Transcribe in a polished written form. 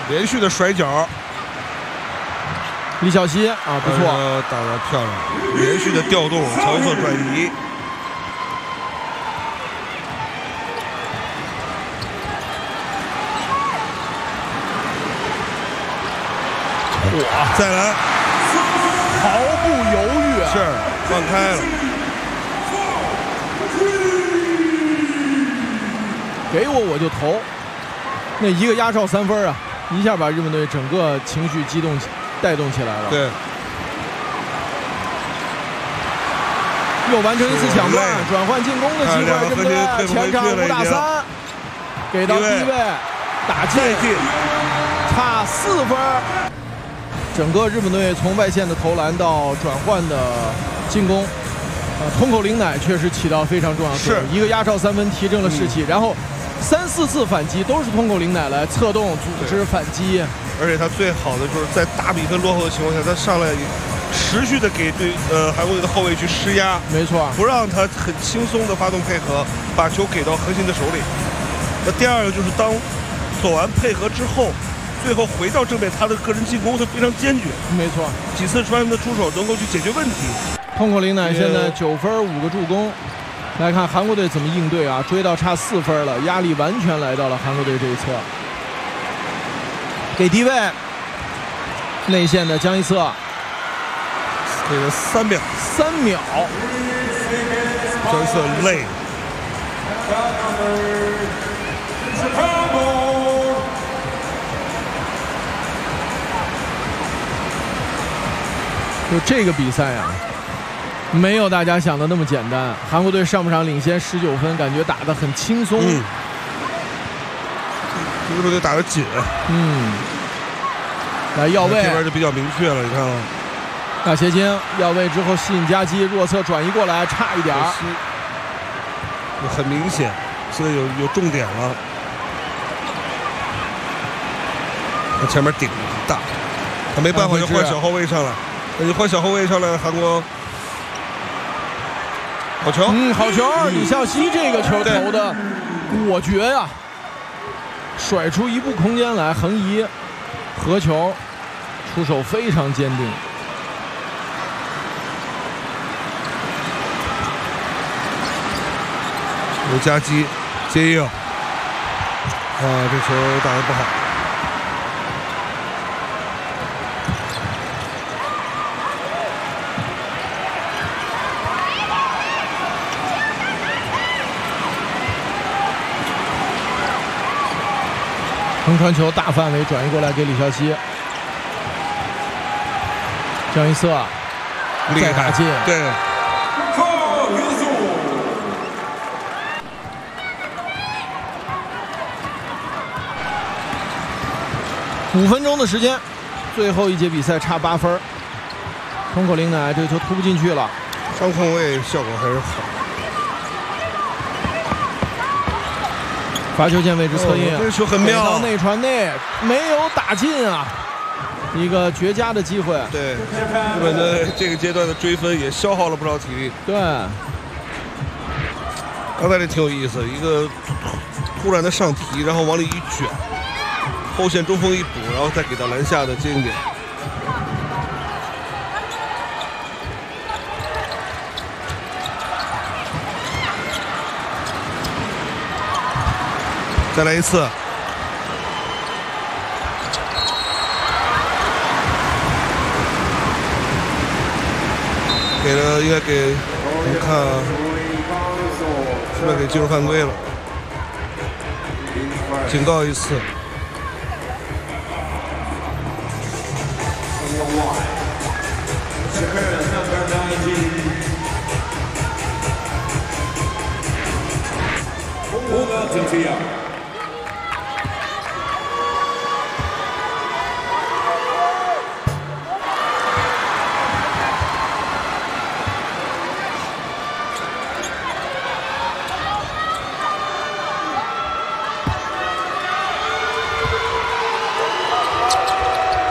连续的甩脚。 李晓溪啊，不错， 打得漂亮，连续的调动，角色转移。哇，再来， 毫不犹豫啊， 是放开了， 给我就投，那一个压哨3分啊，一下把日本队整个情绪带动起来了。 对， 又完成一次抢断，转换进攻的机会，对不对？前场5打3，给到低位，打进，差4分。整个日本队从外线的投篮到转换的进攻，通口玲乃确实起到非常重要的作用，一个压哨3分提振了士气，然后3、4次反击都是通口玲乃来策动、组织反击。 而且他最好的就是在大比分落后的情况下，他上来持续的给韩国队的后卫去施压， 没错， 不让他很轻松的发动配合，把球给到核心的手里。那第二个就是当走完配合之后，最后回到正面，他的个人进攻是非常坚决， 没错， 几次传的出手能够去解决问题。 通口玲乃现在9分5个助攻，来看韩国队怎么应对啊？追到差4分了，压力完全来到了韩国队这一侧。给低位，内线的江一策， 给了3秒 ，3秒， 江一策累。 就这个比赛啊，没有大家想的那么简单。韩国队上半场领先19分，感觉打得很轻松。 日本队打得紧。 来要位， 这边就比较明确了，你看吗？ 大斜经要位之后吸引夹击，弱侧转移过来，差一点儿。 很明显，现在有重点了。他前面顶很大，他没办法就换小后卫上来。那你换小后卫上来，韩国好球， 好球！李孝熙这个球投的果决呀，甩出一步空间来，横移合球，出手非常坚定。 有夹击，接应，这球打得不好。 横传球大范围转移过来给李孝熙，江一瑟再打进， 对。 5分钟的时间，最后一节比赛差8分。通口玲乃这个球突不进去了， 双控卫效果还是好。 罚球线位置策应， 这个球很妙， 到内传内没有打进啊，一个绝佳的机会。 对，日本的这个阶段的追分也消耗了不少体力。 对， 刚才这挺有意思，一个突然的上提，然后往里一卷，后线中锋一补，然后再给到篮下的接应点。再来一次，给了，应该给，我们看是不是给技术犯规了？警告一次。 Hold on,